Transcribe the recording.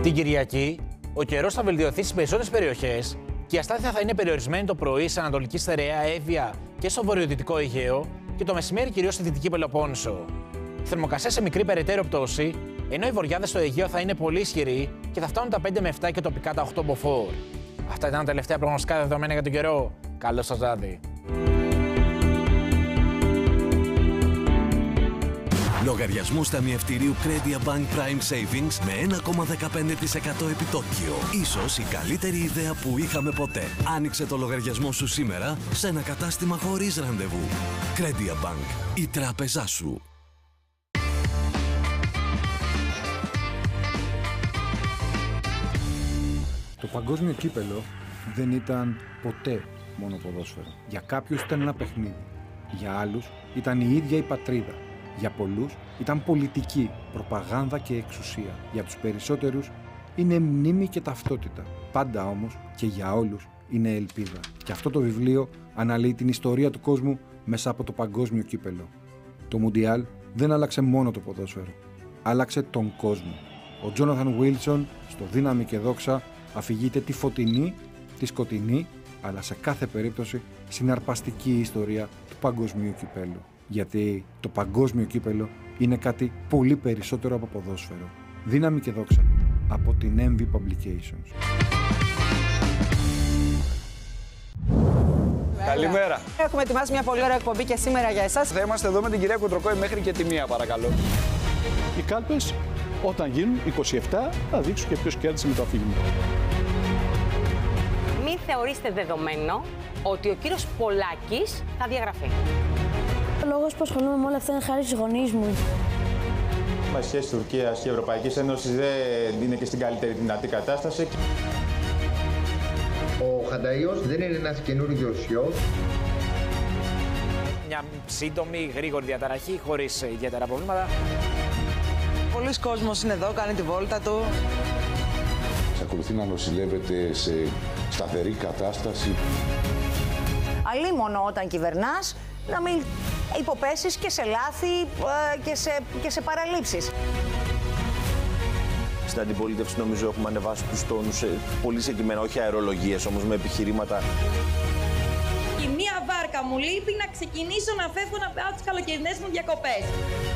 Την Κυριακή, ο καιρός θα βελτιωθεί στις περισσότερες περιοχές και η αστάθεια θα είναι περιορισμένη το πρωί σε Ανατολική Στερεά, Εύβοια και στο βορειοδυτικό Αιγαίο και το μεσημέρι κυρίως στη Δυτική Πελοπόννησο. Η θερμοκρασία σε μικρή περαιτέρω πτώση, ενώ οι βοριάδες στο Αιγαίο θα είναι πολύ ισχυροί και θα φτάνουν τα 5 με 7 και τοπικά τα 8 μποφόρ. Αυτά ήταν τα τελευταία προγνωστικά δεδομένα για τον καιρό. Καλό σας βράδυ. Λογαριασμός ταμιευτηρίου Credia Bank Prime Savings με 1,15% επιτόκιο. Ίσως η καλύτερη ιδέα που είχαμε ποτέ. Άνοιξε το λογαριασμό σου σήμερα σε ένα κατάστημα χωρίς ραντεβού. Credia Bank, η τράπεζά σου. Το παγκόσμιο κύπελο δεν ήταν ποτέ μόνο ποδόσφαιρο. Για κάποιους ήταν ένα παιχνίδι. Για άλλους ήταν η ίδια η πατρίδα. Για πολλούς ήταν πολιτική, προπαγάνδα και εξουσία. Για τους περισσότερους είναι μνήμη και ταυτότητα. Πάντα όμως και για όλους είναι ελπίδα. Και αυτό το βιβλίο αναλύει την ιστορία του κόσμου μέσα από το παγκόσμιο κύπελο. Το Μουντιάλ δεν άλλαξε μόνο το ποδόσφαιρο. Άλλαξε τον κόσμο. Ο Τζόναθαν Βίλσον στο Δύναμη και Δόξα αφηγείται τη φωτεινή, τη σκοτεινή, αλλά σε κάθε περίπτωση συναρπαστική ιστορία του παγκοσμίου κυπέλου. Γιατί το παγκόσμιο κύπελο είναι κάτι πολύ περισσότερο από ποδόσφαιρο. Δύναμη και Δόξα από την MV Publications. Καλημέρα. Έχουμε ετοιμάσει μια πολύ ωραία εκπομπή και σήμερα για εσάς. Θα είμαστε εδώ με την κυρία Κουτροκόη μέχρι και τη 1, παρακαλώ. Οι κάλπες όταν γίνουν 27 θα δείξουν και ποιος κέρδισε με το αφήγημα. Μην θεωρήστε δεδομένο ότι ο κύριος Πολάκης θα διαγραφεί. Ο λόγος που ασχολούμαι με όλα αυτά είναι χάρη στους γονείς μου. Η σχέση Τουρκίας και Ευρωπαϊκής Ένωσης δεν είναι και στην καλύτερη δυνατή κατάσταση. Ο Χανταΐος δεν είναι ένας καινούριος ιός. Μια σύντομη, γρήγορη διαταραχή, χωρίς ιδιαίτερα προβλήματα. Πολλοί κόσμος είναι εδώ, κάνει τη βόλτα του. Εξακολουθεί να νοσηλεύεται σε σταθερή κατάσταση. Αλίμονο όταν κυβερνάς, να μην υποπέσεις και σε λάθη και σε παραλήψεις. Στην αντιπολίτευση νομίζω έχουμε ανεβάσει τους τόνους πολύ συγκεκριμένα, όχι αερολογίες όμως με επιχειρήματα. Η μία βάρκα μου λείπει να ξεκινήσω να φεύγω να πάω τις καλοκαιρινές μου διακοπές.